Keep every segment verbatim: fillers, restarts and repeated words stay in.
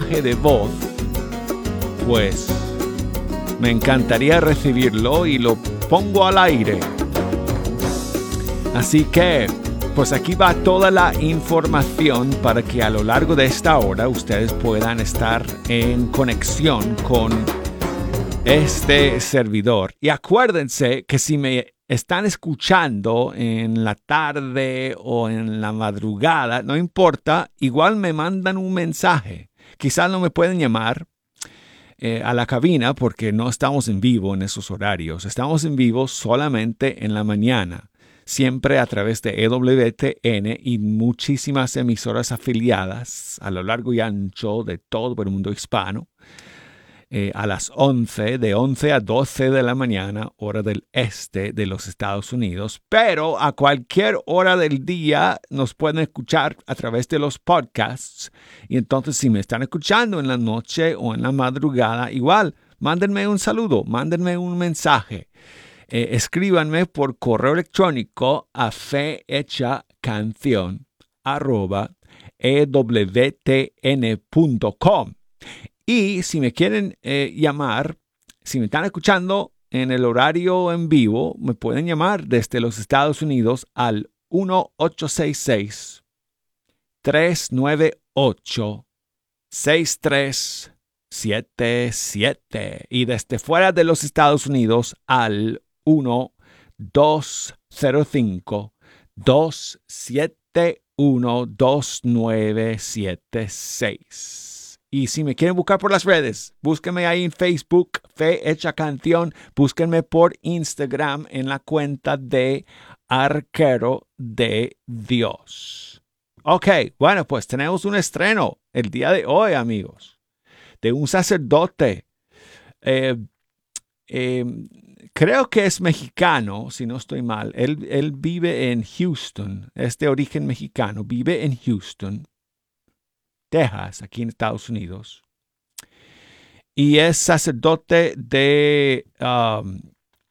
mensaje de voz, pues me encantaría recibirlo y lo pongo al aire. Así que, pues aquí va toda la información para que a lo largo de esta hora ustedes puedan estar en conexión con este servidor. Y acuérdense que si me están escuchando en la tarde o en la madrugada, no importa, igual me mandan un mensaje. Quizás no me pueden llamar eh, a la cabina porque no estamos en vivo en esos horarios. Estamos en vivo solamente en la mañana, siempre a través de E W T N y muchísimas emisoras afiliadas a lo largo y ancho de todo el mundo hispano. Eh, a las once, de once a doce de la mañana, hora del este de los Estados Unidos. Pero a cualquier hora del día nos pueden escuchar a través de los podcasts. Y entonces si me están escuchando en la noche o en la madrugada, igual, mándenme un saludo, mándenme un mensaje. Eh, escríbanme por correo electrónico a fehechacanción arroba e w t n punto com. Y si me quieren eh, llamar, si me están escuchando en el horario en vivo, me pueden llamar desde los Estados Unidos al uno ocho seis seis, tres nueve ocho, seis tres siete siete y desde fuera de los Estados Unidos al uno dos cero cinco, dos siete uno, dos nueve siete seis. Y si me quieren buscar por las redes, búsquenme ahí en Facebook, Fe Hecha Canción. Búsquenme por Instagram en la cuenta de Arquero de Dios. Ok, bueno, pues tenemos un estreno el día de hoy, amigos, de un sacerdote. Eh, eh, creo que es mexicano, si no estoy mal. Él, él vive en Houston, es de origen mexicano, vive en Houston, Texas, aquí en Estados Unidos, y es sacerdote de, um,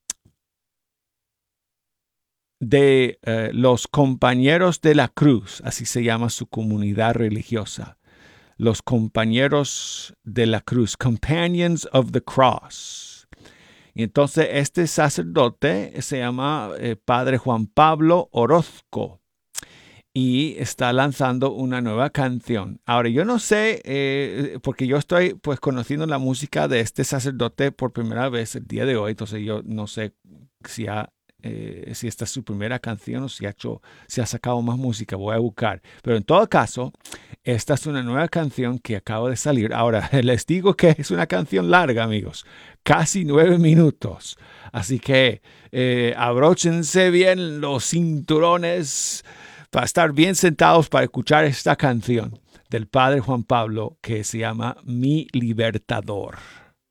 de uh, los Compañeros de la Cruz, así se llama su comunidad religiosa, los Compañeros de la Cruz, Companions of the Cross. Y entonces este sacerdote se llama eh, Padre Juan Pablo Orozco. Y está lanzando una nueva canción. Ahora, yo no sé, eh, porque yo estoy pues conociendo la música de este sacerdote por primera vez el día de hoy. Entonces yo no sé si, ha, eh, si esta es su primera canción o si ha, hecho, si ha sacado más música. Voy a buscar. Pero en todo caso, esta es una nueva canción que acaba de salir. Ahora, les digo que es una canción larga, amigos. Casi nueve minutos. Así que eh, abróchense bien los cinturones para estar bien sentados para escuchar esta canción del Padre Juan Pablo que se llama Mi Libertador.